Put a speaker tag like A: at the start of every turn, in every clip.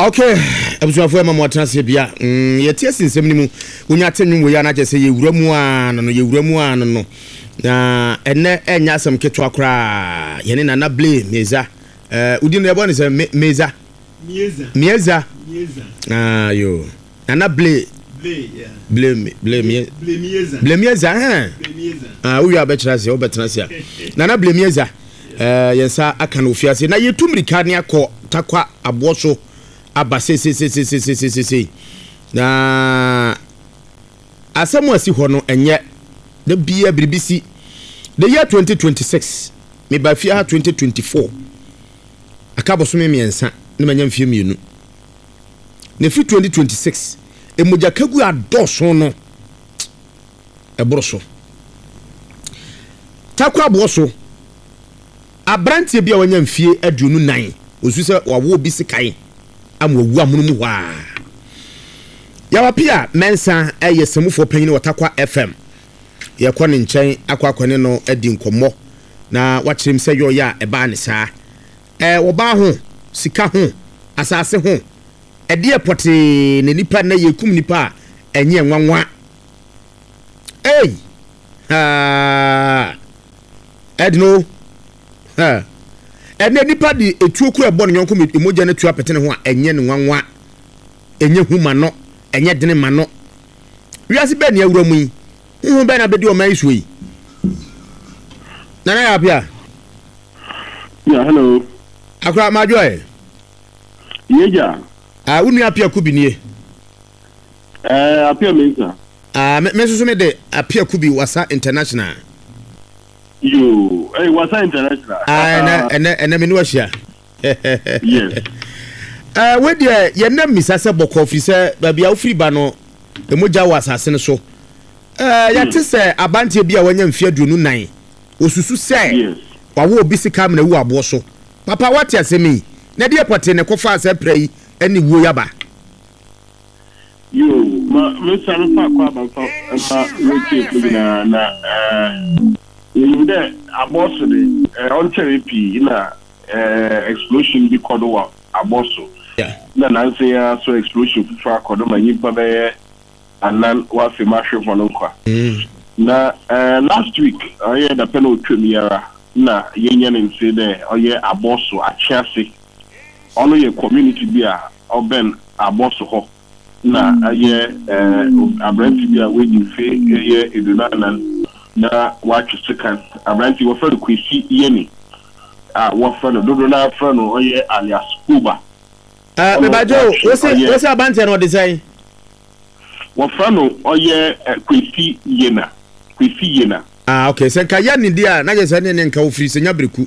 A: Okay, abusuafo ma mo atase bia. Yete sinsem ni mu. Wonya tenwum wo ya na je ye wuramu an no. Na enne enya asem keto akra. Ye ne Nana Blay Meza. Udi no ebo ne se Meza. Mieza. Ah yo. Nana Blay. Blay Mieza. Ah uya betra se, obetna se. Nana Blay Mieza. Yensa aka no fiase na yetumrika ne akọ takwa aboso aba se na asemu asi ho no enye de bia bribisi the year 2026 me ba fia 2024 akaboso me miensa ne manya mfie mienu ne fi 2026 emoja kagu adoso no eboroso takwa aboso abrantie bia wanya mfie aduonu nan osu se wawo bi sikai amwawu amunum hwa ya wapia mensa yesemufo panyin watakwa FM ye kɔ ne nkyɛn akwa no adi nkommɔ na wakyerem sɛ yo ya eba ne saa woba ho sika ho asase ho ɛde epote ne nipa na yekum nipa enye nwanwa edno ene nipa di etuo kura ebo ne yonko emoja na tua pete ne ho a enye ne nwanwa enye huma no enye dene ma no wiase be ne awura mu yi hu be na be di o mai so yi na ya bia
B: yeah hello
A: akra ma joy
B: yeja
A: unu apia kubi nie
B: apia mensa
A: me so me de apia kubi wasa international
B: you wasa international
A: and me no ahia
B: yes
A: we dey ye na misase boko ofise ba bia ofri ba no emoja wasa asase ne so ya tese abantie bia wanya mfia duonu nan osusu se wawo obi sika na wu abo so papa what asemi na de epote ne kofa ase prai ani wo yaba
B: yo me san fa kwa ba fa weche na you there aboso de on therapy na explosion bi kodo aboso na nanse ya so explosion fufa kodo manyipa be anan wa fe mahwe fo no kwa na last week oye da peno twemiara na yenya ne nse de oye aboso achiase ono ye community bi a oben aboso ho na aye abranti bi a we fe ye eduna na watch second abranti wo friend kwesi yeni wo friend dodo na friend oye alias Kuba
A: me bajo wose abante no design
B: wo friend oye kwesi yena
A: okay sen ka ya ni dia na je se ne nka ofiri se nya breku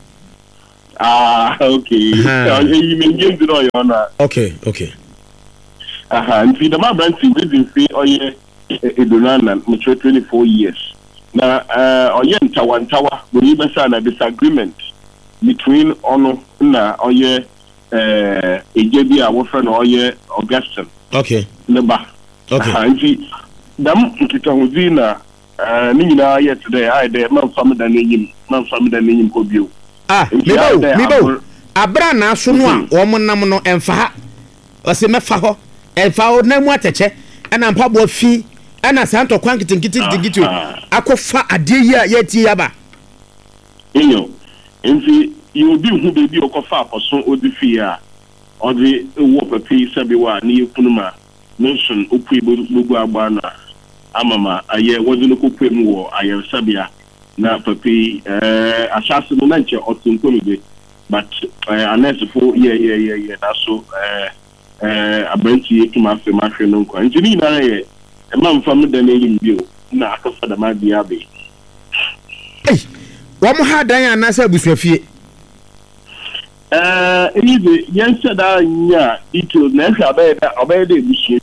B: okay you mean game do you na
A: okay
B: nti the abranti we fe oye edonana mature 24 years na oye ntawantawa we be say na disagreement between ono na oye ejebi a wo friend oye Augustine
A: okay
B: neba nti dam nkitahudi na ni nyina ye today I dey man famida nenyim ko bio mebo abra na so no a wo monam no emfa ha ose mefa ho emfa ho na mu ateche ana mpabo fi ana santo kwankitinkiti akofa ade yi a yati yaba enyo enfi you bi hu be bi okofa akoso odifi a odi wo papi sabi wa ni ekunuma nation opui gbogbo agba na amama aye wodi no kopem wo aye sabia na papi asase no na nche otunkomide but unless for yeah na so abranti ekuma fe mahwe no kwa njini na ye mam famida na yim bio na akafa da ma bia be wo mo ha dan anasa abusuafie ibe yense da nya detail na hwa obeyede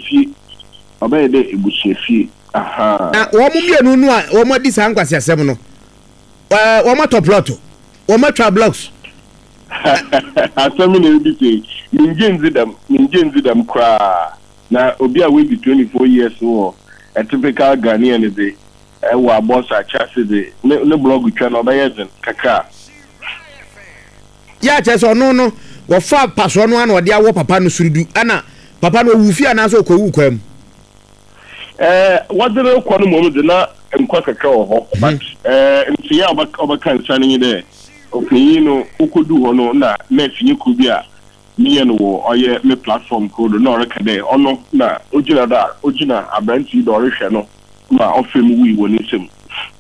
B: ebusuafie aha na wo mo bienu no a wo mo di san kwase asem no wo mo top plot wo mo tra blocks asem na ebi say minje nzidam kra na obi a we be 24 years wo a typical Ghanaian is a wa boss a chase de ne blog twa na obeyezen kaka ya cheso no
A: wo fa paso no an wo de awo papa no surudu ana papa no wu fi ana so ko wu kwam
B: what the ko no mo de na nkwa kakra ho but nti ya obakan sane de opinion no ukodu ho no na mefinye ku bi a me no oye me platform code no reka de ono na ojina abranti do rehwe no ma ofem wi woni sem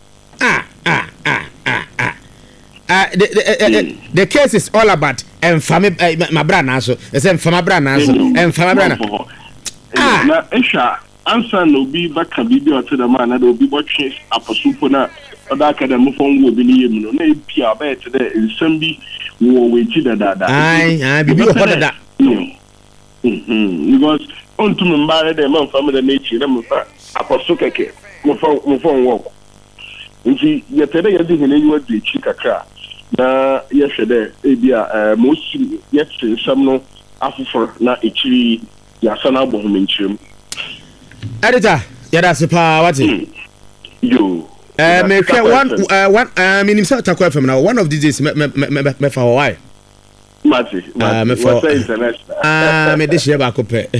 A: the case is all about family my brother so family brother so family brother
B: na esha answer no bi baka bibi o tada ma na do bi botwe aposupo na oda academy fon wo bi ni yem no na epia ba ete de nsam bi wo we ti da
A: ai bibi o hoda
B: because on to mbare de man family na echi na mfa aposu keke mo fon wo nti yetere yedi hene yiwa de echi kakra na yehwede ebia mo si yetse nsam no afofor na echi yasana bo ho menchirem
A: editor yada sepa what
B: yo
A: me one minim sa takwa fam now one of these days me fa why
B: mati
A: me for me de share ba ko pe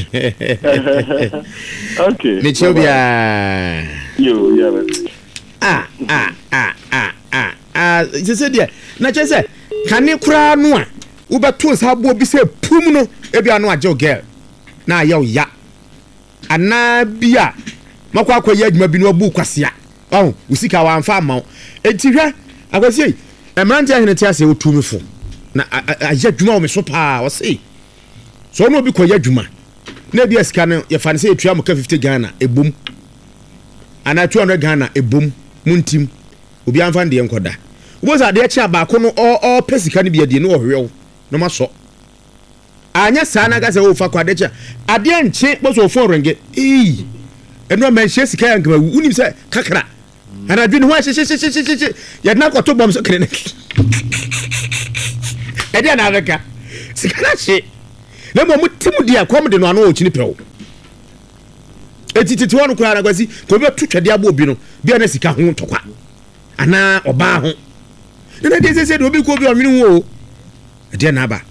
B: okay
A: me chobia
B: yo
A: je say there na je say kane kura no a wo beto sa bo bi say pum no e bia no aje girl na ya ya ana bia makwa akoye adwuma bi no abu kwasea usika wa amfa ma enti hwe akwasi emrante ahene ti ase otumi fo na aje adwuma o me so pa o sei so no bi koye adwuma na bia sika no ye fa ne say etua mo ka 50 Ghana ebom ana 200 Ghana ebom muntim obi amfa de enkoda uboza de echi abako no o pesika ne bia de no ohwew no maso anya sana ga se wo fa kwade cha ade enche boso fo renge eno ma hye sika yanka unim se kakra ana dwene ho hye ya na kwato bom so kene ede na reka sika na hye na mo mutim dia kom de no ano o chini pew etititi wonu kura na kwasi ko be tutwade abo obi no bia na sika ho tokwa ana oba ho na de se obi ko bi o nwene wo ede na aba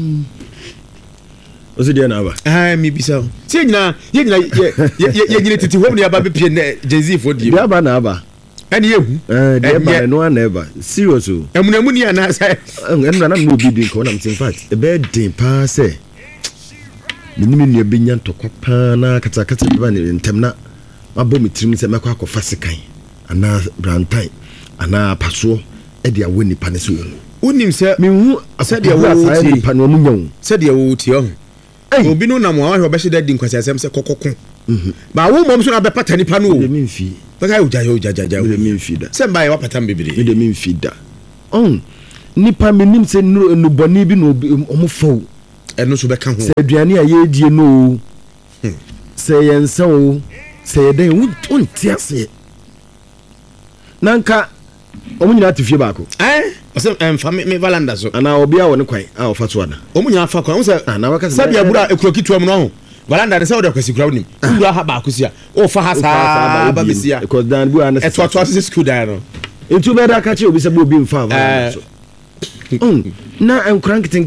C: Ozi dia na aba.
A: Mi bisa. Si ye nyina titi hom ne aba be pie na Jay-Z fo die.
C: Dia aba na aba.
A: Ene yehu.
C: Dia aba no na eba. Serious o.
A: Emunemu ni ana sai.
C: Enu na no bi din ko na in fact. E be din pa se. Minimi ni be nyan tokwa pa na kata ba ni ntem na. Mabo mitrim se mekwa akofa sekan. Ana brantan. Ana paso e dia woni pa ne so.
A: Unim se
C: me hu
A: asade wo ti
C: pa no munyon.
A: Sade wo ti o. Obi no na mo ahwe obehye da di nkwasi asem se kokoko ba wo mom so na be pata nipa no o
C: de minfi
A: ba ga uja
C: de minfi da
A: se mba ye wa pata mbibiri
C: de minfi da nipa menim se no boni bi no omo fo
A: eno so be ka ho
C: se aduane a ye die no se yensa o se den wonti ase nanka omo nyina tefie baako
A: ose emfa me valanda so
C: ana obi a woni kwan a ofa so ana
A: omo nyina fa kwan se
C: na waka
A: sabia bura ekrokitu am no ho valanda de se woda kwasi kura wonim bura ha baako sia o fa ha sa ba bisia
C: because dan bu ana
A: eto school dan no
C: entu be da ka che obi se bo obi mfa valanda so na enkran kitin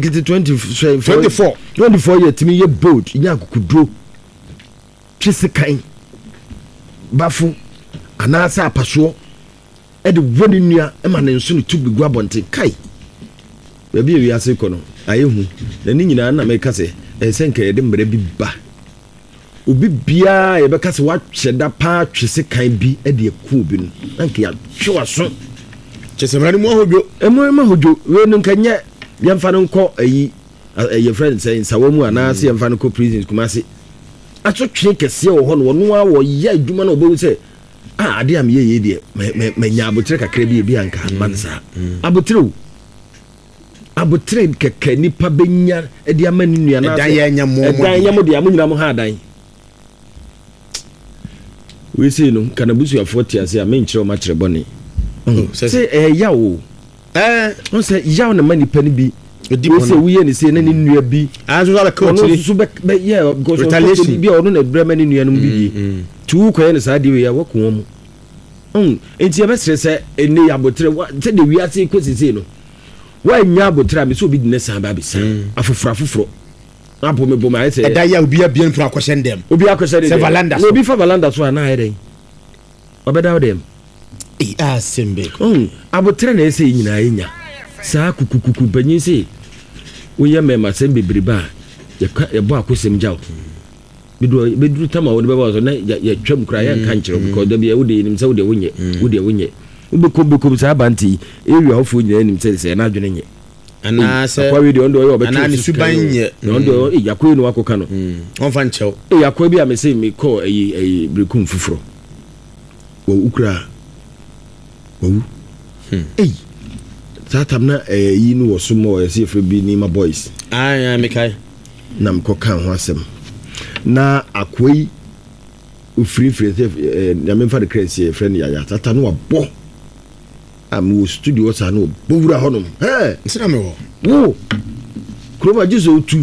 C: 24 year timi ye bold nya akukudro twisikan bafu ana sa apaso ede woni nua e ma ne nso no tubi gu abonte kai ba bi wi ase ko no ayehu na ni nyina na me kase senka ye de mbre bi ba obi bia ye be kase wa tweda pa twese kan bi ede eku obi no anka ya twa so
A: chesemani mo hojo
C: ma hojo we no nkanya yemfa no nko ayi ye friend say nsawo mu ana se yemfa no ko prison kuma se atotwe kese wo ho no no a wo ya adwuma na obo se ade am ye de me nya abotre kakra bi anka mansa abotre keke nipa benya ede amani nua na
A: dan ya nya mo
C: de amunyina mo ha dan we say no kana busu afo tiase a me nkyere o ma kyere bone say ya o on say ya na mani pani bi we say we ye say na ni nua bi
A: aso ala coach
C: so be yeah because bi ono na bra mani nua no bi tu ko ye ne sa de we ya wako mo enti e be sere se ene abotre se de wiase ko sisi no wa nya abotra me so obi dine san ba be san afoforo apo me bo ma say
A: da ya obi abien pro akose ndem
C: obi akose dem
A: Valanda
C: obi fa Valanda so na ayden obeda dem
A: sembe
C: abotra na ese nyina nya sa kukukuku banyin se wo ye mema sem bebreba ye bo akosem jaw beduru tama wo de beba so na ya twam kra ya kan kire because da bia wo de nim se wo de wonye ubeko sa banti area ofo nyina nim se na adwene nye
A: ana se
C: akwa video ndo yo obetu
A: ana ni suban nye
C: ndo yakwa no wakoka no
A: onfa nchew
C: yakwa bi amese me call ayi brekum fufuro wo ukra wo satamna yi no wo sumo ese fre bi ni ma boys
A: me kai
C: na mko kan ho asem na akwai ufrifre na memfa de crazy friend ya tata no abo am studio sa no bowura honom
A: nsina me
C: wo kroma jiso tu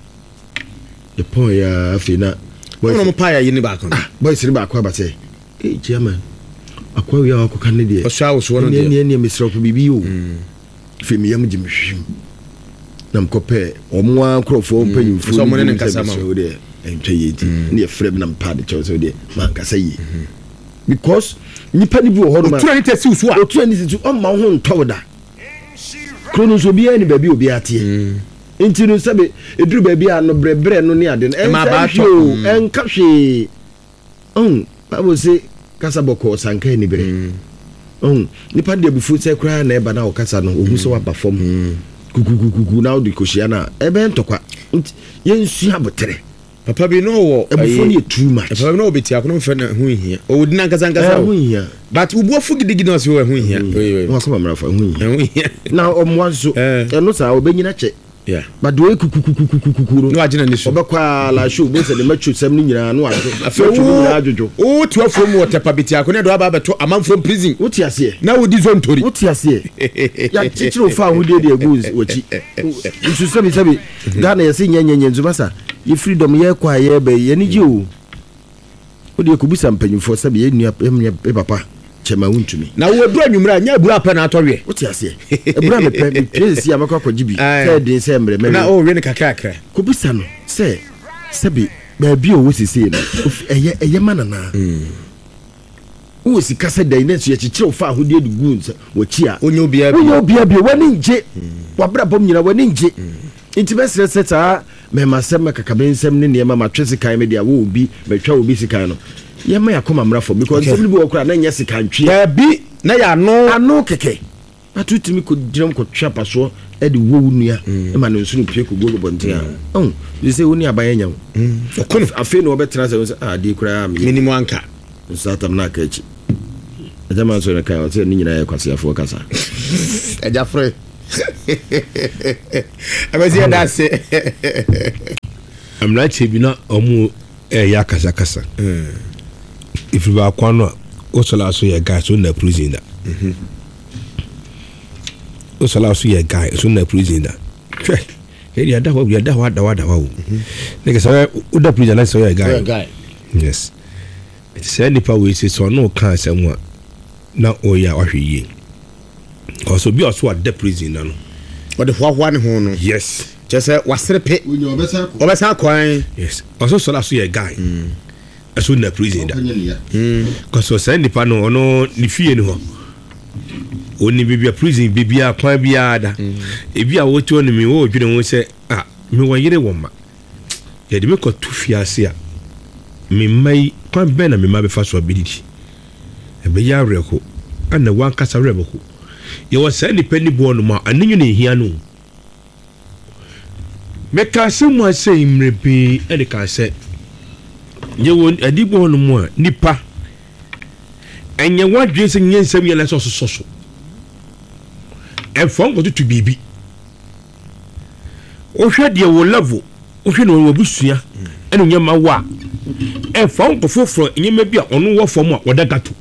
C: the point ya afina
A: boys no pa ya yini ba kan
C: boys ri ba kwa ba say chairman akwa ya akoka ne de
A: o sha wo so no de
C: ne mesro ko bibi o femi yam jimhwim na mkope omwa krofo panyimfo
A: so mo ne nkasa ma
C: so de entweyedi ne frem na mpade cho so de man kasa yi because nipa ni bi wo hono ma
A: otu ani tesi usu a
C: otu ani tesi o ma ho ntoda krono so bia ni baby obi atie enti no sabe eduru baby a no brebre no ne ade enka hwe babo se kasa boko sanka ni bere nipa de bufu se kra na eba na o kasa no ohu so aba fom kukukuku na odi koshia na ebe ntokwa yensu abotere
A: papa bi no wo
C: ebufu ni too much
A: papa bi no obeti akono mfa na hu hia o wodi na nkasa
C: hu hia
A: but ubuofu gidigidi no se hu hia
C: wa ko mamra fa hu hia na omwanzo eno sa obenyina che
A: yeah
C: but do kukukukuku
A: no agina ni so
C: obekwa la show bo se de machu sem ni nyina no ajo afa tu nyina ajojo
A: o tu afom wo tepa beti akono do aba beto amanfo prison
C: wuti ase
A: na wodi zo ntori
C: wuti ase ya chichiro fa hu de egos ochi nsu sabi Ghana yesi nyenyenye nzubasa ye freedom ye kwa ye be ye ni ji o odi ekubusa mpanyimfo sabi ye nua e papa chema wuntumi
A: na wo do anwumra nya buru apa na atɔwe
C: wuti ase ebura me pe presi amaka kwajibi se de se mre
A: na o we ne kakakra
C: kubusa no se sabi baabi o wosisi no eye manana wo si kasa dai na so ye chichiro fa ahode de guns wo chia
A: onye obia
C: bi wani nje wabra bom nyina wani nje intimate seta me masem kakabensem ne ne ma twese kan me dia wo obi betwa obi sikan no ye ma yakoma mrafo because some bi okura na nya sikan twe
A: ya bi na ya no
C: keke atutimi ko diram ko twa paso e de wo nua e ma no nsu pie ko go bonte a you say woni aban nya wo afi no obetra say de kura am
A: minimum anka
C: nsatam na ka echi ajama so na kai o say ni nyina ya kwase afo kasa
A: eja free abazia dase
D: amra chebina omu ya kasa if you are kwano osola so ya guy so na prison da osola so ya guy so na prison da he ya da wa nigga so uda prison na so ya guy yes it say nipa we say so no kan asem na oya wahwe also be also at the prison no
A: but the hwa ne ho no
D: yes
A: just say wasrepe obesa kwan
D: yes also so ya guy so na prison da cause so send the pano no ni fie ni ho oni bibia prison bibia kwan bia da e bia wo ti oni mi wo dwene wo se mi wo yire wo ma ye de me ko tu fie ase a mi mai kwan be na mi ma be fa so abididi e be ya reko ana wan kasa rebo ko ye wo send the penny bo no ma aninyu ne hia no me ka se mo ase imrepe e de ka se ye won adibo no mo nipa enye wadwe se nyensam ye leso so e fon go to bibi o hwe de wo level o hwe no wo busua eno nyema wa e fon go foforo nyema bia ono wo fom a woda gato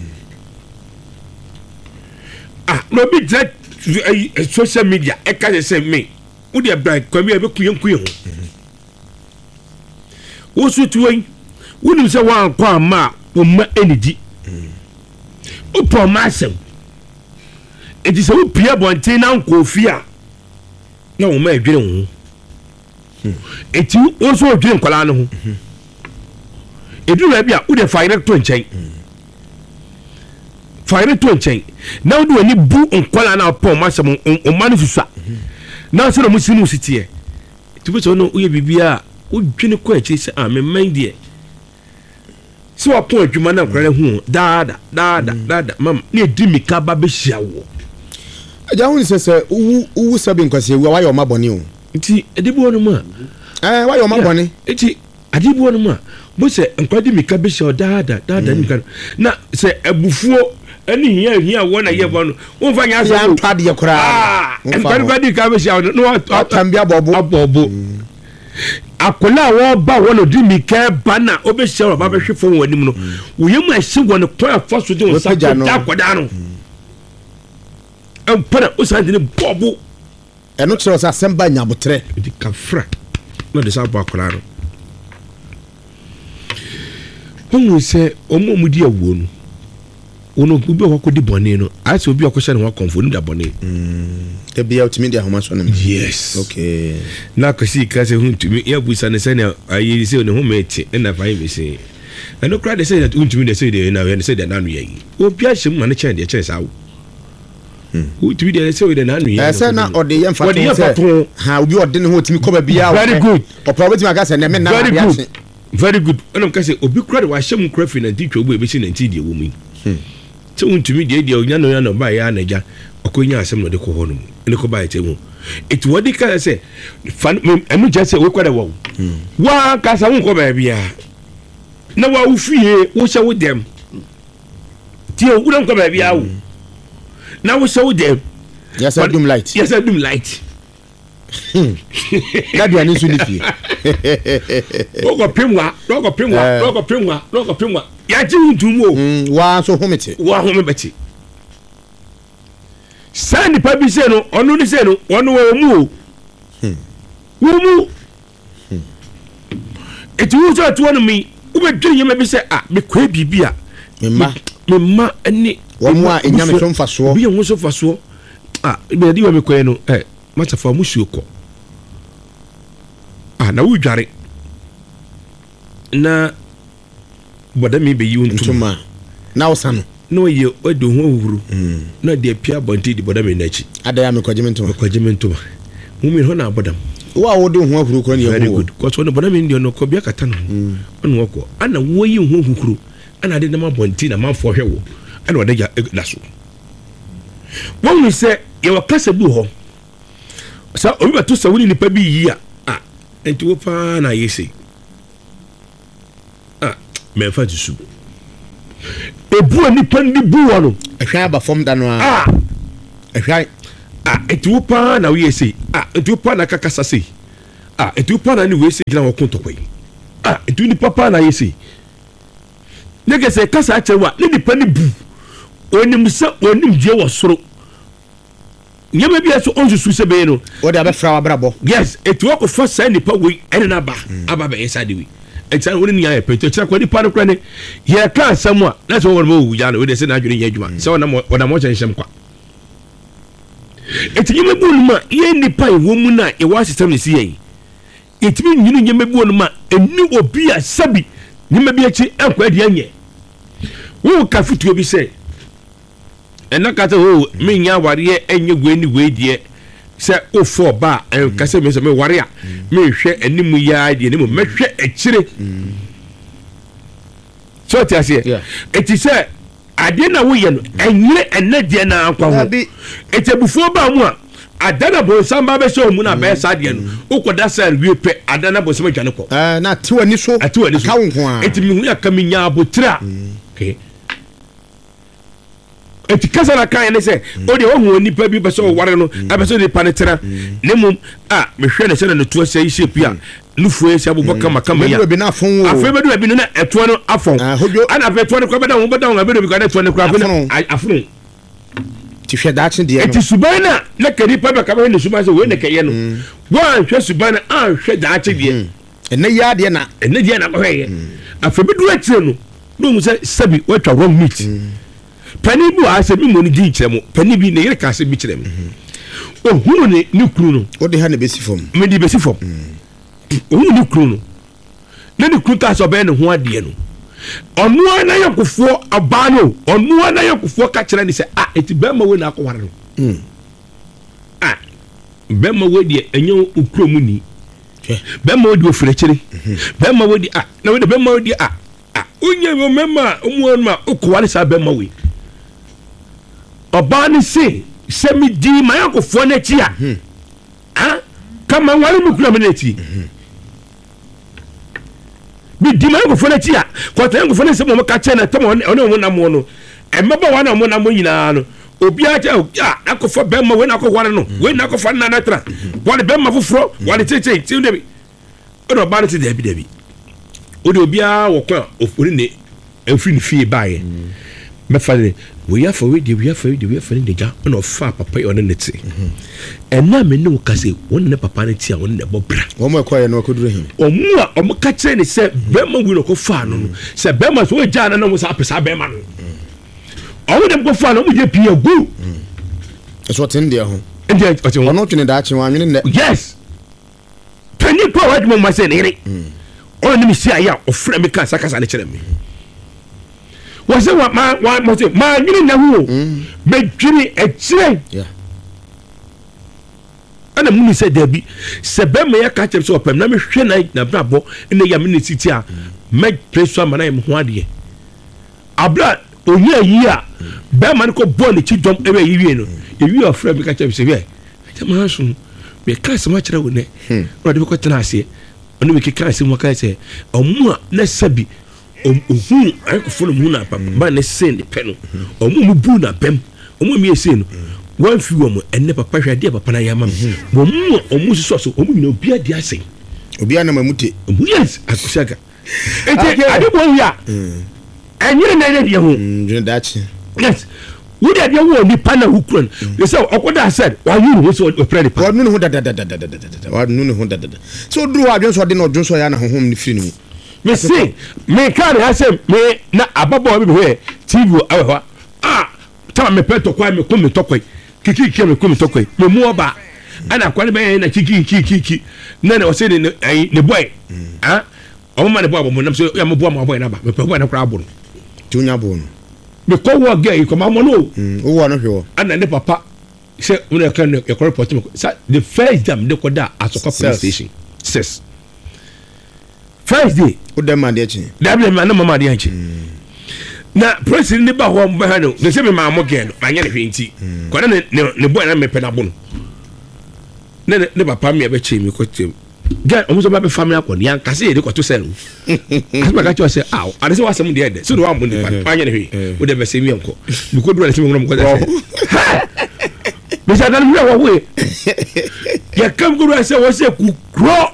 D: no bi jet social media e ka se me wo de bra kwa bi e be kuyen ho wo so tuwen wouldn't say one quama or ma energy. Upon myself. enti sɛ wo pia bonten na nkofi a na wo ma adwene wo enti wo so adwene nkwala no ho eduru bia wo de fire to nkyɛn na wo de wani bu nkwala na pɔ ma sɛm o ma no susua na sɛ no musinu sitie tu be so no wo ye bibia wo dwene kɔ akyi sɛ me mind de sɛ wa pɔ adwuma na nkwala hu daada mam na edi mika ba be hia wo
A: aja hu sɛ wu sabi nkwase wa yo mabɔne o
D: nti edibu onu ma
A: wa yo mabɔne
D: nti adibu onu ma bo sɛ nkwadi mika be hia daada mika na sɛ abufuo ani hia wona ye bono wo fa nya
A: ya ntade ye kora
D: nkwadi ka be hia no
A: atambia abobo akola wo ba wono di mika bana obe hia ba be hwefo wanim no wo yemu ahye wono kwa afaso de wo sa akoda no para usande ne bobo eno kyerɛ sɛ asɛmba nyabotre
D: di kafra na de sa ba akola no hono sɛ omo mudi awo no wono obi akɔdi bɔne no ase obi akɔhyɛ ne ho akɔmfo no da bɔne
A: bia utimi de ahoma so no
D: yes
A: okay
D: na kasi ka sɛ huntumi ya busa ne sɛ ne ayi sɛ ne ho meti na fa yi bese ɛno kra de sɛ huntumi de sɛ de na we ne sɛ de na no yi obi ahyɛ mu ma ne kyɛn de kyɛn sa wo huntumi de sɛ we de na no yi
A: sɛ na ɔde yɛm fa to ha obi ɔde ne ho utimi kɔ ba bia
D: very good
A: ɔprɔbɛtimi aka sɛ ne me na ya
D: very good ɛnam ka sɛ obi kra de wa hyɛ mu kra fi na ti twa obi ebesi na ti de wo mu sɛ wontumi deɛ onya no ba yɛ anagya ɔkɔnya asɛm no de kɔ hɔ no ne kɔ ba yɛ tɛmu ɛti wɔde ka sɛ ɛno gya sɛ wokwada wɔ wa kasa wo nkɔ baabia na wa wo fie wo hyɛ wo dɛm tie wo nkɔ baabia wo na wo hyɛ wo dɛm
A: yɛsɛ dum light dadua ne nso ne fie
D: ɔkɔ pemwa yagye wontum o
A: wa so homete
D: wa home bɛte saa nipa bi sɛ no ɔno ne sɛ no ɔno wɔ mu o wo mu ɛti wo sɛ atoɔ no mi wobɛdwe yɛma bi sɛ mekɔɛ biribi a memma ne
A: wɔn mu a ɛnyame so mfasoɔ
D: bi yɛ ho so fasoɔ bɛdi wa mekɔɛ no matafa musuo kɔ na wodware na boda mi be yi ntuma
A: na osano
D: no ye odo ho ohuru na de pia bonti di boda mi na chi
A: adaya me kwagye
D: ntuma mu mi ho na bodam
A: wa wo de ho ohuru ko ne
D: very good cause one boda mi ndi no ko bia kata no ono woko ana wo yi ho ohuru ana de na ma bonti na ma fo hwe wo ana wada ja da so won mi se ye wa kasa bi ho sa obi bato sa woni nipa bi yi a enti wo pa na yesi mɛfa ti su ebu nipa ni bu wɔ no
A: ɛhwɛ aba fam da no a ɛhwɛ
D: eti wo paa na woyɛ sei eti wo paa na kakasa sei eti wo paa na ne woyɛ sei gyina wɔ kontɔkɔ yi eti wo nipa paa na yɛ sei ne kɛsɛ kasa akyerɛ wa ne nipa ni bu onim sɛ onim die wɔ soro nyɛma bi ɛso ɔnsusu sɛ bɛyɛ no
A: wɔde abɛfra wabrabɔ
D: yes eti wɔ kɔfa saa nipa wei ɛne na aba bɛyɛ saa de wei ɛkyɛn wɔn ni yɛ pɛntɛ kyerɛ kɔ nipa no kura ne yɛ ka asɛm a na sɛ wɔn mo wu ya no wɔde sɛ n'adwene yɛ adwuma sɛ wɔnam ɔkyɛn nhyɛm kwa eti nyɛma bi wɔn mu a yɛ nipa yi wɔn mu na ɛwɔ asesɛm ne si yɛ yi etimi nyini nyɛma bi wɔn mu a eni obi a sabi nyɛma bi akyi ɛnkɔ adi anyɛ wɔn ka fituo bi sɛ ɛna kata o mi nya awareɛ ɛnyɛ wei ni wei deɛ sɛ ofo ba kase me sɛ me ware a me hwɛ animu ya de animu me hwɛ akyire so ti ase eti sɛ ade na wo yɛ no ɛnyere ɛnɛ na akwa ho eti bufo ba mu a adana bo samba be so mu na be sa de no ukoda sa wie pe adana bo so dwane kɔ
A: na tiwani so
D: ka wo ho a eti mi hu ya kaminya abotra okay eti kasa na kan ne sɛ o de wo nipa bi bɛsɛ o ware no abɛsɛ nipa ne tera ne mum mehwɛ ne sɛ na to sɛ yi shape a nufu esi abobɔ kama ya
A: afɛ
D: bɛdu bi no na ɛtoɔ no afɔn ana afɛ toɔ no kɔ bɛda wo bɛda wo abɛdu bi kɔ na toɔ no kɔ afɔn
A: ti hwɛ daakye deɛ no
D: eti suban na ka nipa bɛ ka bɛ ne suban sɛ wo ne kɛyɛ no wo anhwɛ suban na anhwɛ daakye deɛ
A: ɛnɛ yɛ adeɛ na
D: kɔhwɛ yɛ afɛ bɛdu akyire no no mu sɛ sabi watwa wrong meat pani bi a se bi mo ni di kyerɛ mo pani bi ne yere ka se bi kyerɛ mo ohunu ne kunu no
A: o de ha ne besi fom
D: me di besi fom ohunu ne kunu no na ne kunu ka so be ne ho ade no ɔno ana yakofo aba no ɔno ana yakofo ka kyerɛ ne sɛ eti be ma we na akɔware no be ma we de enyo okuro mu ni be ma we de ofire kyere be ma we de na we de be ma we de onye mo mema omu ma okɔware sa be ma we ɔba ne se sɛ mi di ma yakofo na akyi kama wale mu kura me na akyi bi di ma yakofo na akyi ko ta yakofo na se mo ka kyɛ na tama ɔne mo na mo no ɛmɛba wa na mo na mo nyina no obi a akofo be ma we na akɔware no we na akɔfa na na tra wale be ma foforo wale tete ti debi ɔno ɔba ne te debi o de obi a wo kwa ofori ne enfiri ne fie baaye mɛfa ne we afa we de ne ja ɔno fa papa ɔne ne te ɛna me ne wo ka se wɔn ne papa ne te a wɔn ne bɔbra
A: wɔn mo ɛkɔ yɛ no akɔduru him
D: ɔmo a ɔmo ka kyerɛ ne sɛ bɛma wi no kɔ fa no sɛ bɛma so gya na mo sa apesa bɛma no ɔmo dem kɔ fa no ɔmo je pie gu
A: ɛso ten de ho
D: ɛnde ɔte
A: ɔno twene da akye wɔn anwene ne
D: yes pani pa wa dum ma sɛ ne yere ɔno ne mi sia ya ɔfrɛ me ka sakasa ne kyerɛ me wose ma nyini na hu be dwiri ekyire ana mu ni se dabi se be me ya ka kyerɛ so opam na me hwɛ na brabo ne ya me ne titi a me preso ama na me ho ade abra onye yi a be ma ne ko ball chi dom ewe yi wie no ewi ofra me ka kyerɛ se wie ma so me ka se ma kyerɛ wo ne ora de ko tena ase ono me ka se mo ka se omu a na sabi ohun akofo no mu na papa ba ne sen de pɛ no ɔmo mu bu na pɛm ɔmo mi ese no wan fi wo mo enne papa hwɛ de papa na yama mo mu ɔmo so ɔmo nyina obi ade ase
A: obi ana mamute
D: yes akusaga ete ade bo ya enyere na de ho
A: dwen dachi
D: yes wo de ade wo ni pana hukron you say okoda said why you wo so opere pa
A: wonu ne ho dada wonu ne ho dada so duru adwen so de no dwen so ya na honhom ne firi ne mu
D: me say me kan ha say me na ababo bi he tv awe ha tama me peto kwa me ko me tokoi kiki me ko me tokoi me mu oba ana kwa ne be na kiki na o say ne boy o ma ne boy mo nam so ya mo boy ma boy na ba me pe boy na kra abo no
A: ti onya bo no
D: me ko wo gay ko ma mo no
A: o wo no hwe
D: ana ne papa say una kan e ko report me the first time de ko da Asokwa police station says first day
A: o dem ma de chi
D: dable ma na mama de anchi na president ne ba ho mba ha no ne se me ma mo gen ma nya ne hwenti ko na ne boy na me pe na bo no ne papa me be chi me ko tem gan omo so ba be family akọ yan kase ye de ko to sel asba ka cho se aw ade se wasem de ede so do wa mo ni pa nya ne hwe o de be se mi enko mi ko dura ne se mo ko de be sa dan mi wa we ya kam ko se wo se ku kro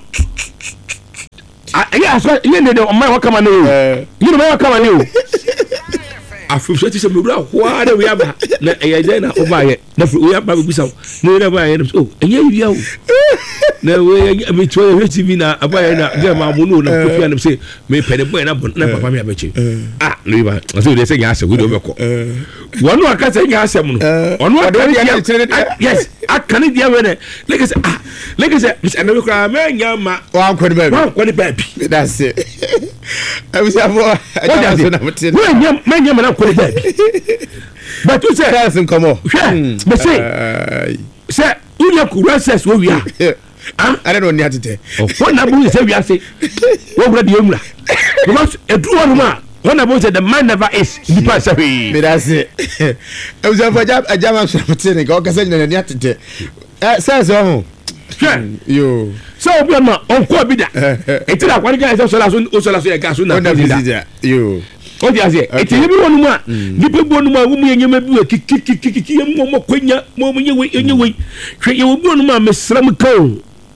D: ya so ye ne de o mai wa kama ne o you mai wa kama ne o afu so ti se mi dura kwa de we aba na e je na o ba ye na we aba bi sa ne de ba ye so enye wi o na we me to ye TV na aba ye na de ma mo no na ko fi na se me pede boy na papa me abeche no ba so de se nya ase we do be ko wonu aka se nya ase mo no onu aka yes akane dia we ne like say Mr. Anabekra me nya ma
A: wa ko ni baby that's it I was abo aja so na mate
D: we nya ma na ko ni baby but you say
A: that's come on
D: me say unya ku recess we wi
A: I don't know ni atete
D: what na bu say we ase wo bra de emura because edu wonu ma what na bu say the man never is the pass away
A: me that's it I was abo aja ma so mate ne ka kasa ni atete say so yo
D: so obi ma onko bi da etira kwani ga so la so ya ga so na
A: yo
D: o di ase etiri bi wonu ma nipa bi wonu ma wo mu yenyema bi kiki yemu mo kwanya mo mu nyewe hwe ye obi wonu ma mesram kan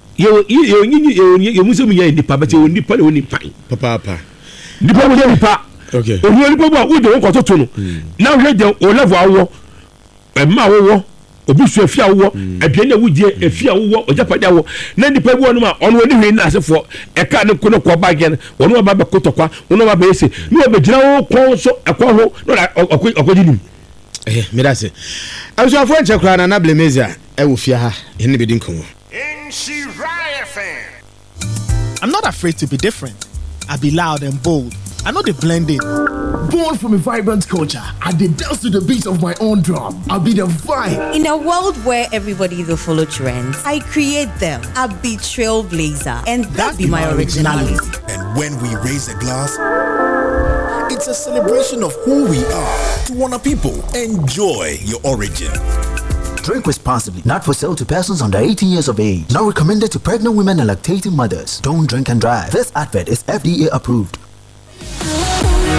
D: ye mu so mu ya nipa ba te woni nipa le woni pan
A: papa
D: nipa mo nipa
A: okay
D: oni nipa bo wo de won ko to no na hwe de o level awo ma wo obi so afia wo aduane na wudie afia wo ojapade wo na nipa bi wonu ma ono woni hwe na asefo e ka ne kono ko bagen wonu ba be kotokwa wonu ba be ese no be gina wo ko so ekwa ho no okoji nim
A: Medase. I was afraid to cry and I blame Mezia. I will fear her in the bidding.
E: I'm not afraid to be different. I be loud and bold. I know they blend in.
F: Born from a vibrant culture, I did dance to the beat of my own drum. I'll be the vibe.
G: In a world where everybody will follow trends, I create them. I'll be trailblazer, and that be my originality.
H: And when we raise a glass, it's a celebration of who we are. To Warner people, enjoy your origin.
I: Drink responsibly. Not for sale to persons under 18 years of age. Not recommended to pregnant women and lactating mothers. Don't drink and drive. This advert is FDA approved.